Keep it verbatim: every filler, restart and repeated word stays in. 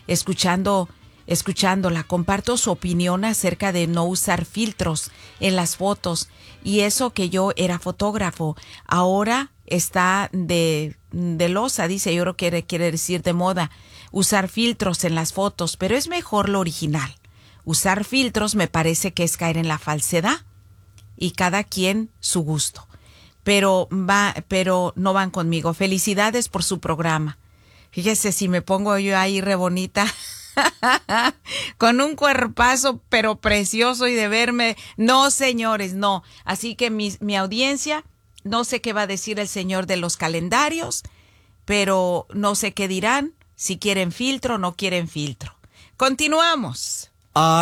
escuchando, escuchándola. Comparto su opinión acerca de no usar filtros en las fotos. Y eso que yo era fotógrafo, ahora está de, de losa, dice, yo creo que quiere, quiere decir de moda, usar filtros en las fotos, pero es mejor lo original. Usar filtros me parece que es caer en la falsedad y cada quien su gusto. Pero va, pero no van conmigo. Felicidades por su programa. Fíjese, si me pongo yo ahí re bonita, con un cuerpazo pero precioso y de verme. No, señores, no. Así que mi, mi audiencia, no sé qué va a decir el señor de los calendarios, pero no sé qué dirán, si quieren filtro o no quieren filtro. Continuamos. Ah.